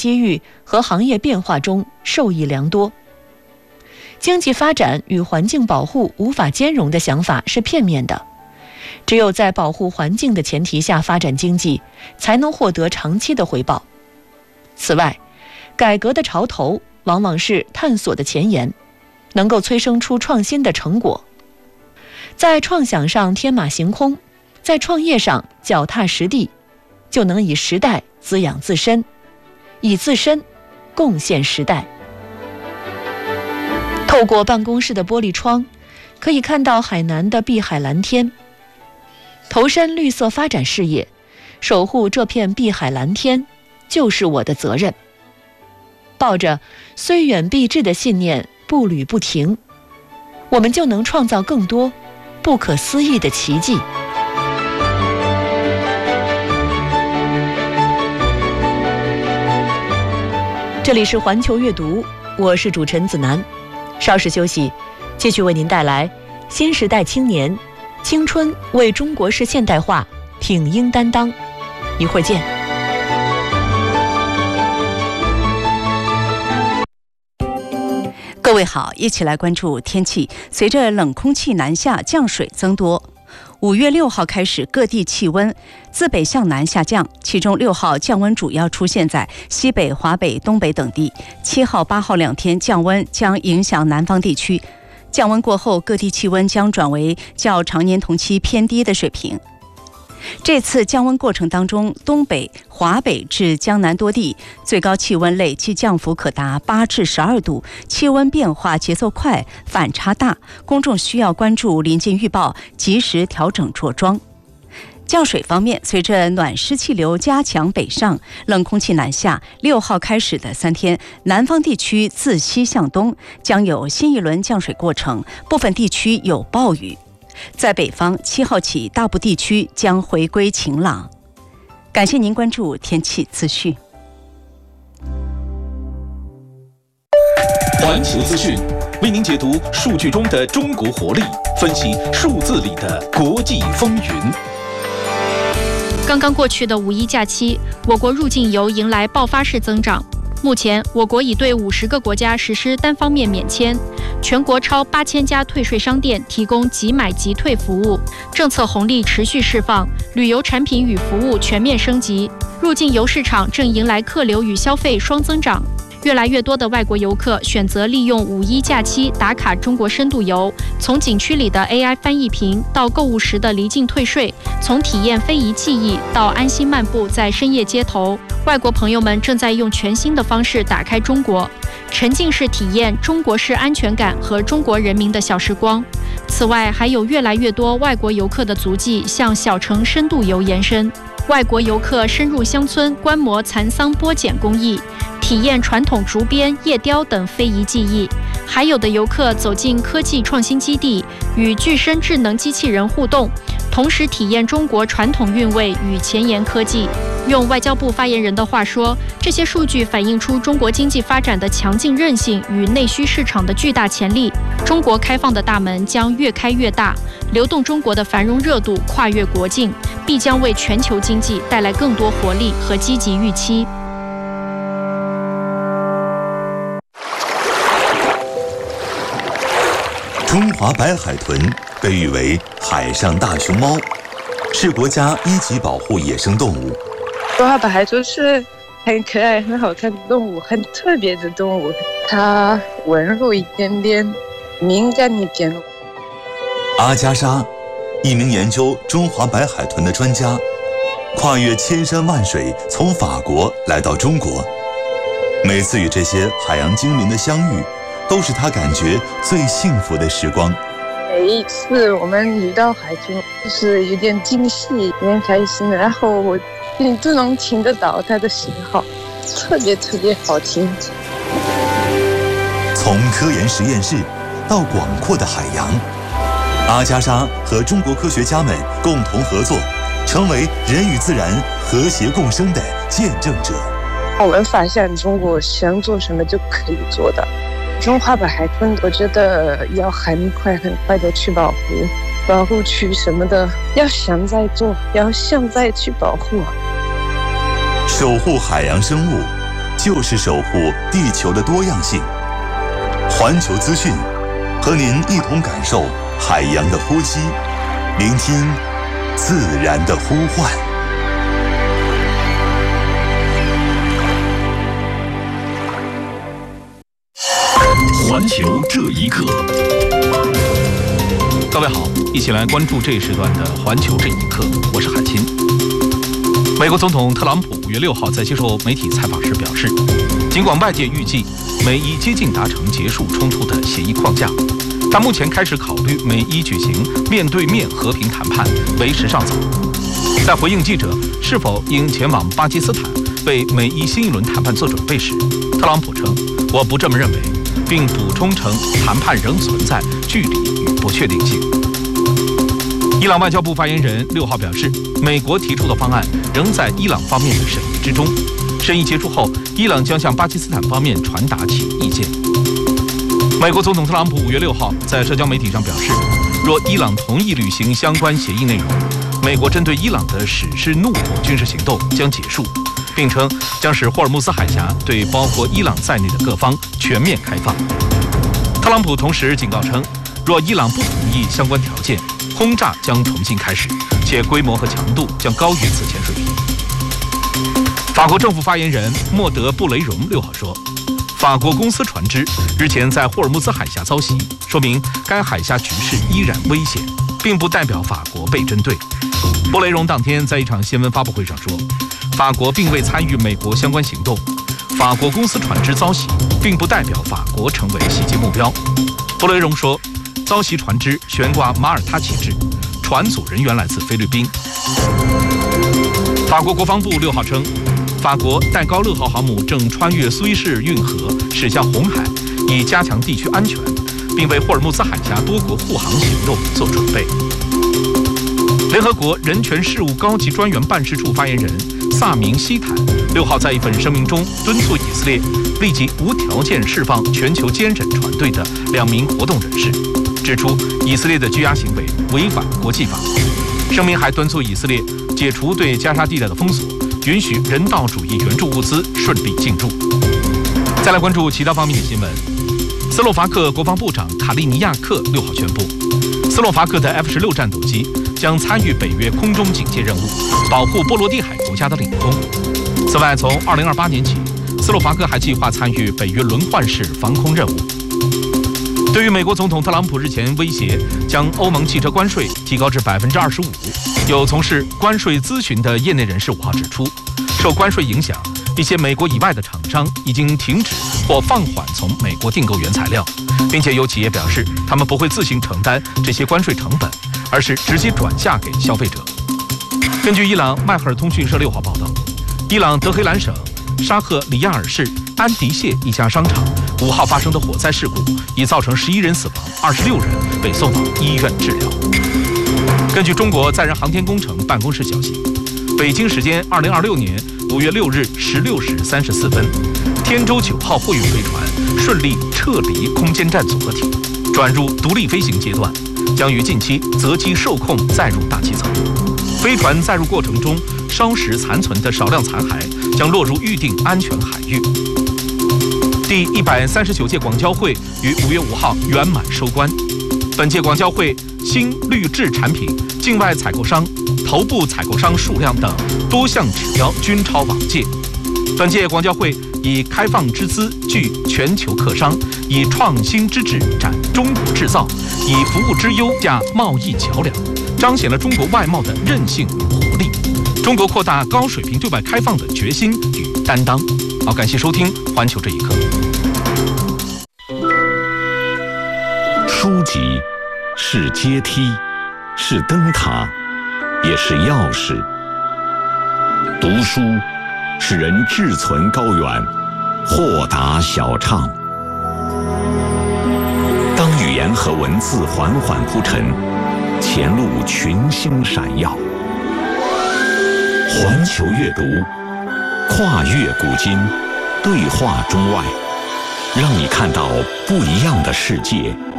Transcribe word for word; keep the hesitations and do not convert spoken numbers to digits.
机遇和行业变化中受益良多。经济发展与环境保护无法兼容的想法是片面的，只有在保护环境的前提下发展经济，才能获得长期的回报。此外，改革的潮头往往是探索的前沿，能够催生出创新的成果。在创想上天马行空，在创业上脚踏实地，就能以时代滋养自身，以自身贡献时代。透过办公室的玻璃窗，可以看到海南的碧海蓝天。投身绿色发展事业，守护这片碧海蓝天，就是我的责任。抱着虽远必至的信念，步履不停，我们就能创造更多不可思议的奇迹。这里是环球阅读，我是主持人子楠。稍事休息，继续为您带来新时代青年青春为中国式现代化挺膺担当。一会儿见。 各位好，一起来关注天气。随着冷空气南下，降水增多。五月六号开始，各地气温自北向南下降，其中六号降温主要出现在西北、华北、东北等地。七号、八号两天降温将影响南方地区。降温过后，各地气温将转为较常年同期偏低的水平。这次降温过程当中，东北、华北至江南多地最高气温累计降幅可达八至十二度，气温变化节奏快，反差大，公众需要关注临近预报，及时调整着装。降水方面，随着暖湿气流加强北上，冷空气南下，六号开始的三天，南方地区自西向东将有新一轮降水过程，部分地区有暴雨。在北方，七号起大部地区将回归晴朗。感谢您关注天气资讯。 环球资讯为您解读数据中的中国活力，分析数字里的国际风云。 刚刚过去的五一假期，我国入境游迎来爆发式增长。目前，我国已对五十个国家实施单方面免签，全国超八千家退税商店提供即买即退服务，政策红利持续释放，旅游产品与服务全面升级，入境游市场正迎来客流与消费双增长。越来越多的外国游客选择利用五一假期打卡中国深度游，从景区里的 A I 翻译屏到购物时的离境退税，从体验非遗技艺到安心漫步在深夜街头，外国朋友们正在用全新的方式打开中国，沉浸式体验中国式安全感和中国人民的小时光。此外，还有越来越多外国游客的足迹向小城深度游延伸，外国游客深入乡村观摩蚕桑剥茧工艺，体验传统竹编、叶雕等非遗技艺，还有的游客走进科技创新基地，与具身智能机器人互动，同时体验中国传统韵味与前沿科技。用外交部发言人的话说，这些数据反映出中国经济发展的强劲韧性与内需市场的巨大潜力。中国开放的大门将越开越大，流动中国的繁荣热度跨越国境，必将为全球经济带来更多活力和积极预期。 中华白海豚被誉为海上大熊猫，是国家一级保护野生动物。 中华白海豚是很可爱、很好看的动物，很特别的动物。它温柔一点点，敏感一点。 阿加莎，一名研究中华白海豚的专家，跨越千山万水，从法国来到中国。每次与这些海洋精灵的相遇，都是他感觉最幸福的时光。 每一次我们遇到海豚，就是有点惊喜，有点开心，然后我你都能听得到它的信号，特别特别好听。 从科研实验室到广阔的海洋，阿加莎和中国科学家们共同合作，成为人与自然和谐共生的见证者。 我们发现中国想做什么就可以做的。中华白海豚，我觉得要很快很快的去保护，保护区什么的，要现在做，要现在去保护。 守护海洋生物， 就是守护地球的多样性。环球资讯，和您一同感受海洋的呼吸，聆听自然的呼唤。 环球这一刻，各位好，一起来关注这一时段的环球这一刻，我是海清。美国总统特朗普五月六号在接受媒体采访时表示，尽管外界预计美伊接近达成结束冲突的协议框架，但目前开始考虑美伊举行面对面和平谈判为时尚早。在回应记者是否应前往巴基斯坦为美伊新一轮谈判做准备时，特朗普称：“我不这么认为。”并补充称，谈判仍存在距离与不确定性。伊朗外交部发言人六号表示，美国提出的方案仍在伊朗方面的审议之中。审议结束后，伊朗将向巴基斯坦方面传达其意见。美国总统特朗普五月六号在社交媒体上表示，若伊朗同意履行相关协议内容，美国针对伊朗的实施怒火军事行动将结束。并称将使霍尔木兹海峡对包括伊朗在内的各方全面开放。特朗普同时警告称，若伊朗不同意相关条件，轰炸将重新开始，且规模和强度将高于此前水平。法国政府发言人莫德布雷荣六号说，法国公司船只日前在霍尔木兹海峡遭袭，说明该海峡局势依然危险，并不代表法国被针对。布雷荣当天在一场新闻发布会上说，法国并未参与美国相关行动，法国公司船只遭袭，并不代表法国成为袭击目标。布雷荣说，遭袭船只悬挂马耳他旗帜，船组人员来自菲律宾。法国国防部六号称，法国戴高乐号航母正穿越苏伊士运河驶向红海，以加强地区安全，并为霍尔木兹海峡多国护航行动做准备。联合国人权事务高级专员办事处发言人萨明希坦六号在一份声明中敦促以色列立即无条件释放全球监审团队的两名活动人士，指出以色列的拘押行为违反国际法。声明还敦促以色列解除对加沙地带的封锁，允许人道主义援助物资顺利进入。再来关注其他方面的新闻。斯洛伐克国防部长卡利尼亚克六号宣布，斯洛伐克的 F 十六战斗机将参与北约空中警戒任务，保护波罗的海国家的领空。此外，从二零二八年起，斯洛伐克还计划参与北约轮换式防空任务。对于美国总统特朗普日前威胁将欧盟汽车关税提高至百分之二十五，有从事关税咨询的业内人士五号指出，受关税影响，一些美国以外的厂商已经停止或放缓从美国订购原材料，并且有企业表示，他们不会自行承担这些关税成本，而是直接转嫁给消费者。根据伊朗迈赫尔通讯社六号报道，伊朗德黑兰省沙赫里亚尔市安迪谢一家商场五号发生的火灾事故，已造成十一人死亡，二十六人被送往医院治疗。根据中国载人航天工程办公室消息，北京时间二零二六年五月六日十六时三十四分，天舟九号货运飞船顺利撤离空间站组合体，转入独立飞行阶段，将于近期择机受控载入大气层。飞船载入过程中烧蚀残存的少量残骸将落入预定安全海域。第一百三十九届广交会于五月五号圆满收官。本届广交会新绿质产品境外采购商、头部采购商数量等多项指标均超往届。本届广交会以开放之姿聚全球客商，以创新之智展中国制造，以服务之优架贸易桥梁，彰显了中国外贸的韧性与活力，中国扩大高水平对外开放的决心与担当。好，感谢收听《环球这一刻》。 书籍是阶梯，是灯塔，也是钥匙。读书使人志存高远，豁达小畅。当语言和文字缓缓铺陈，前路群星闪耀。环球阅读，跨越古今，对话中外，让你看到不一样的世界。